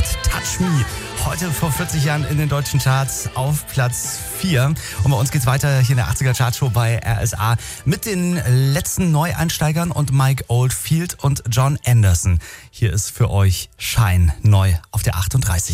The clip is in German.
gesucht. Touch Me. Heute vor 40 Jahren in den deutschen Charts auf Platz 4. Und bei uns geht's weiter hier in der 80er Chartshow bei RSA mit den letzten Neueinsteigern und Mike Oldfield und John Anderson. Hier ist für euch Shine neu auf der 38.